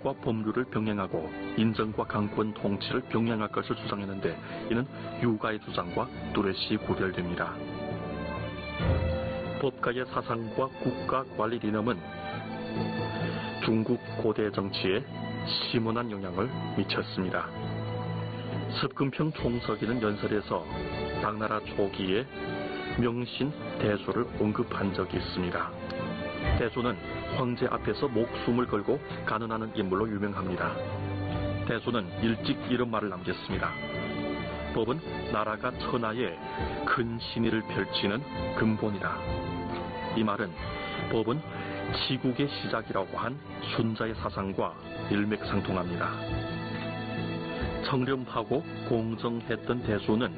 법과 법률을 병행하고 인정과 강권 통치를 병행할 것을 주장했는데 이는 유가의 주장과 뚜렷이 구별됩니다. 법가의 사상과 국가 관리 리념은 중국 고대 정치에 심원한 영향을 미쳤습니다. 습근평 총서기는 연설에서 당나라 초기에 명신 대조를 언급한 적이 있습니다. 대조는 황제 앞에서 목숨을 걸고 간언하는 인물로 유명합니다. 대조는 일찍 이런 말을 남겼습니다. 법은 나라가 천하에 큰 신의를 펼치는 근본이다. 이 말은 법은 치국의 시작이라고 한 순자의 사상과 일맥상통합니다. 청렴하고 공정했던 대조는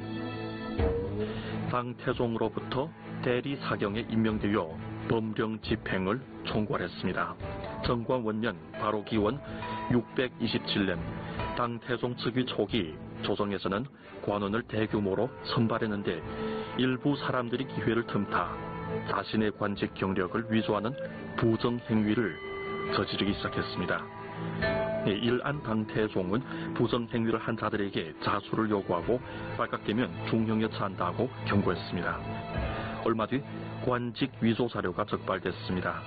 당태종으로부터 대리사경에 임명되어 법령 집행을 총괄했습니다. 정광 원년 바로 기원 627년 당태종 즉위 초기 조정에서는 관원을 대규모로 선발했는데 일부 사람들이 기회를 틈타 자신의 관직 경력을 위조하는 부정행위를 저지르기 시작했습니다. 일안 당태종은 부정행위를 한 자들에게 자수를 요구하고 발각되면 중형에 처한다고 경고했습니다. 얼마 뒤 관직 위조 자료가 적발됐습니다.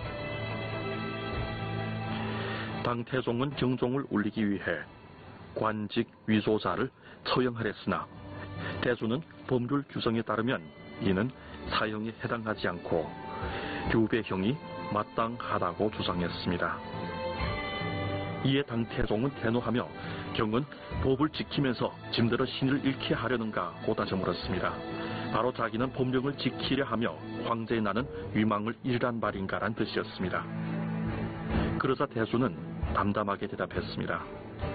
당태종은 경종을 울리기 위해 관직 위조자를 처형하였으나 대조는 법률 규정에 따르면 이는 사형에 해당하지 않고 규배형이 마땅하다고 주장했습니다. 이에 당태종은 대노하며 경은 법을 지키면서 짐대로 신의를 잃게 하려는가 고 다져 물었습니다. 바로 자기는 법령을 지키려 하며 황제의 나는 위망을 잃으란 말인가란 뜻이었습니다. 그러자 대수는 담담하게 대답했습니다.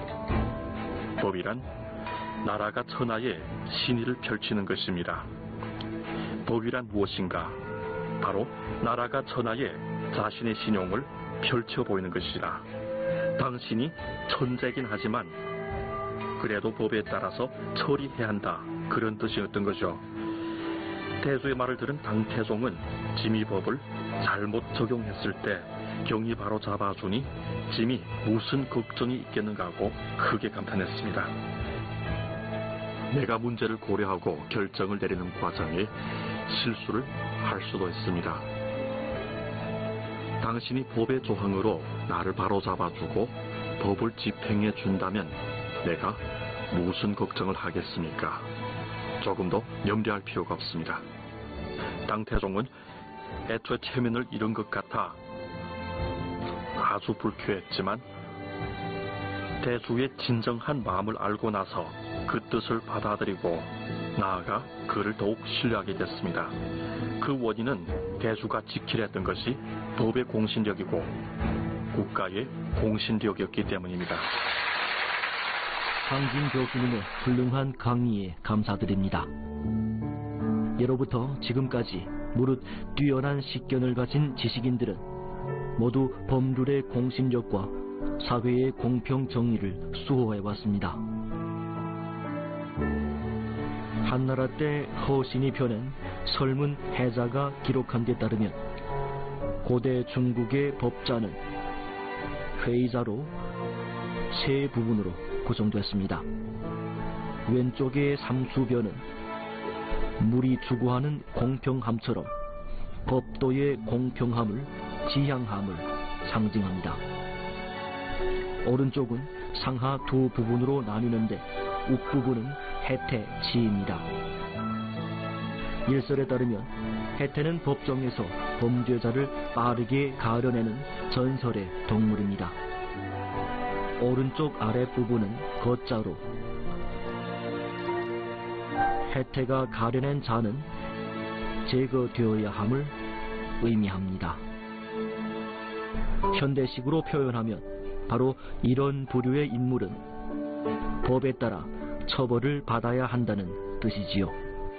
법이란 나라가 천하에 신의를 펼치는 것입니다. 법이란 무엇인가? 바로 나라가 천하에 자신의 신용을 펼쳐 보이는 것이라. 당신이 천재긴 하지만 그래도 법에 따라서 처리해야 한다. 그런 뜻이었던 거죠. 대수의 말을 들은 당태종은 지미법을 잘못 적용했을 때 경이 바로 잡아주니 짐이 무슨 걱정이 있겠는가 하고 크게 감탄했습니다. 내가 문제를 고려하고 결정을 내리는 과정에 실수를 할 수도 있습니다. 당신이 법의 조항으로 나를 바로 잡아주고 법을 집행해 준다면 내가 무슨 걱정을 하겠습니까? 조금도 염려할 필요가 없습니다. 당태종은 애초에 체면을 잃은 것 같아 아주 불쾌했지만 대수의 진정한 마음을 알고 나서 그 뜻을 받아들이고 나아가 그를 더욱 신뢰하게 됐습니다. 그 원인은 대수가 지키려 했던 것이 법의 공신력이고 국가의 공신력이었기 때문입니다. 황진 교수님의 훌륭한 강의에 감사드립니다. 예로부터 지금까지 무릇 뛰어난 식견을 가진 지식인들은 모두 법률의 공신력과 사회의 공평 정의를 수호해왔습니다. 한나라 때 허신이 펴낸 설문 해자가 기록한 데 따르면 고대 중국의 법자는 회의자로 세 부분으로 구성됐습니다. 왼쪽의 삼수변은 물이 추구하는 공평함처럼 법도의 공평함을 지향함을 상징합니다. 오른쪽은 상하 두 부분으로 나뉘는데 윗부분은 해태, 지입니다. 일설에 따르면 해태는 법정에서 범죄자를 빠르게 가려내는 전설의 동물입니다. 오른쪽 아랫부분은 거자로 해태가 가려낸 자는 제거되어야 함을 의미합니다. 현대식으로 표현하면 바로 이런 부류의 인물은 법에 따라 처벌을 받아야 한다는 뜻이지요.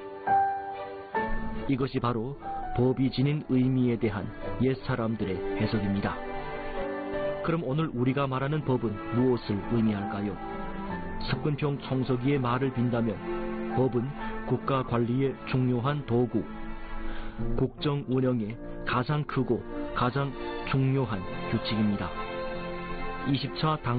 이것이 바로 법이 지닌 의미에 대한 옛사람들의 해석입니다. 그럼 오늘 우리가 말하는 법은 무엇을 의미할까요? 습근평 총서기의 말을 빈다면 법은 국가 관리의 중요한 도구, 국정 운영의 가장 크고 가장 중요한 규칙입니다. 20차